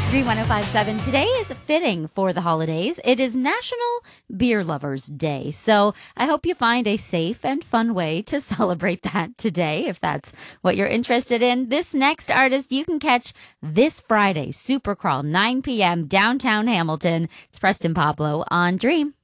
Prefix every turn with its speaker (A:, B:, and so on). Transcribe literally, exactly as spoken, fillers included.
A: Dream one oh five point seven. Today is fitting for the holidays. It is National Beer Lovers Day. So I hope you find a safe and fun way to celebrate that today, if that's what you're interested in. This next artist you can catch this Friday, Supercrawl, nine p.m. downtown Hamilton. It's Preston Pablo on Dream.